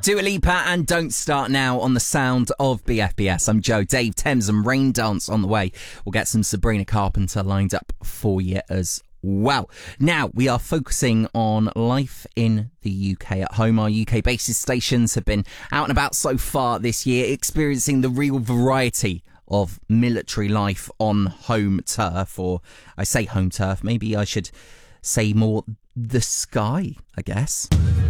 Dua Lipa and Don't Start Now on the sound of BFBS. I'm Joe, Dave, Thames and Rain Dance on the way. We'll get some Sabrina Carpenter lined up for you as well. Now, we are focusing on life in the UK at home. Our UK basis stations have been out and about so far this year, experiencing the real variety of military life on home turf. Or I say home turf, maybe I should say more the sky, I guess.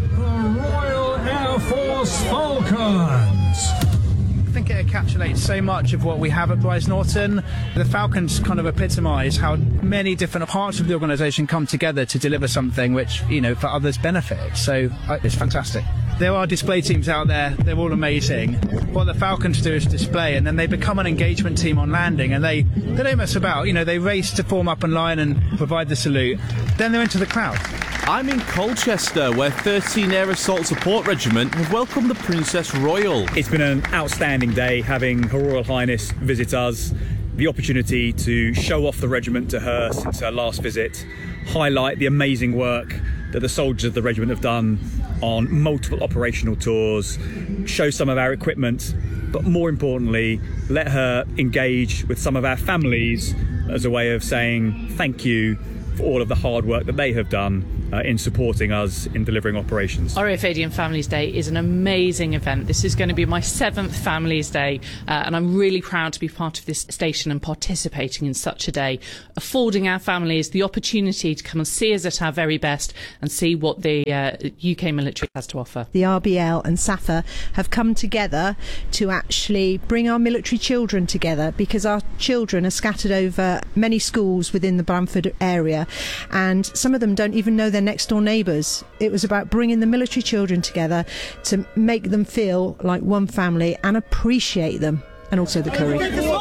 Royal Air Force Falcons. I think it encapsulates so much of what we have at Bryce Norton. The Falcons kind of epitomise how many different parts of the organisation come together to deliver something which, for others benefit. So it's fantastic. There are display teams out there, they're all amazing. What the Falcons do is display, and then they become an engagement team on landing, and they don't mess about. They race to form up and line and provide the salute. Then they're into the crowd. I'm in Colchester, where 13 Air Assault Support Regiment have welcomed the Princess Royal. It's been an outstanding day having Her Royal Highness visit us, the opportunity to show off the regiment to her since her last visit, highlight the amazing work that the soldiers of the regiment have done on multiple operational tours, show some of our equipment, but more importantly, let her engage with some of our families as a way of saying thank you for all of the hard work that they have done in supporting us in delivering operations. RAF Adian Families Day is an amazing event. This is going to be my 7th Families Day, and I'm really proud to be part of this station and participating in such a day, affording our families the opportunity to come and see us at our very best and see what the UK military has to offer. The RBL and SAFA have come together to actually bring our military children together, because our children are scattered over many schools within the Bramford area, and some of them don't even know their next door neighbours. It was about bringing the military children together to make them feel like one family and appreciate them, and also the courage.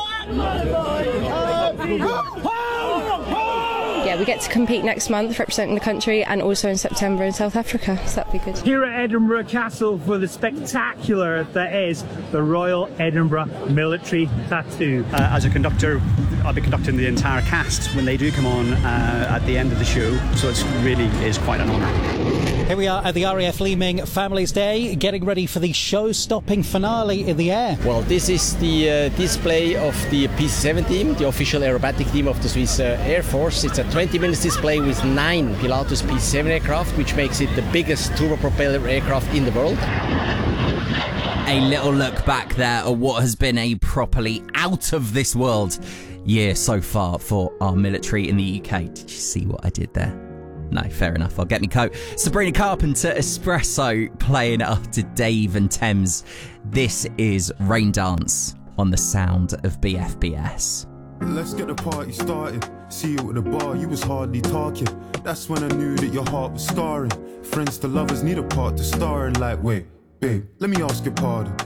Yeah, we get to compete next month representing the country, and also in September in South Africa, so that'd be good. Here at Edinburgh Castle for the spectacular that is the Royal Edinburgh Military Tattoo. As a conductor, I'll be conducting the entire cast when they do come on at the end of the show, so it really is quite an honour. Here we are at the RAF Leeming Families Day, getting ready for the show-stopping finale in the air. Well, this is the display of the PC-7 team, the official aerobatic team of the Swiss Air Force. It's a 20 minutes display with 9 Pilatus PC-7 aircraft, which makes it the biggest turbopropeller aircraft in the world. A little look back there at what has been a properly out of this world year so far for our military in the UK. Did you see what I did there? No, fair enough. I'll get me coat. Sabrina Carpenter, Espresso, playing after Dave and Thames. This is Rain Dance on the sound of BFBS. Let's get the party started. See you at the bar, you was hardly talking. That's when I knew that your heart was scarring. Friends to lovers need a part to star in. Like, wait, babe, let me ask your pardon.